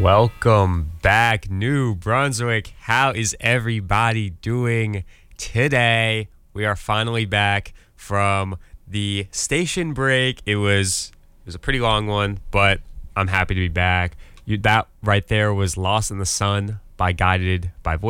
Welcome back, New Brunswick. How is everybody doing today? We are finally back from the station break. It was a pretty long one, but I'm happy to be back. That right there was Lost in the Sun by Guided by Voice.